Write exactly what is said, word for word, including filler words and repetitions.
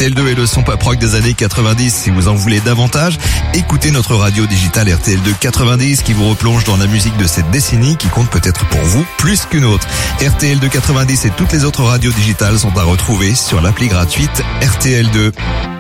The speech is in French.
R T L deux est le son pop rock des années quatre-vingt-dix. Si vous en voulez davantage, écoutez notre radio digitale R T L deux quatre-vingt-dix qui vous replonge dans la musique de cette décennie qui compte peut-être pour vous plus qu'une autre. R T L deux quatre-vingt-dix et toutes les autres radios digitales sont à retrouver sur l'appli gratuite R T L deux.